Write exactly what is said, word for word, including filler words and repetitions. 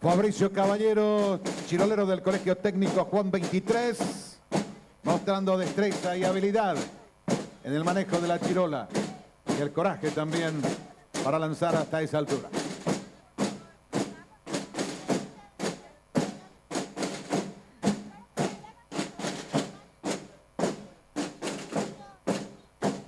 Fabricio Caballero, chirolero del Colegio Técnico Juan veintitrés, mostrando destreza y habilidad en el manejo de la chirola y el coraje también para lanzar hasta esa altura.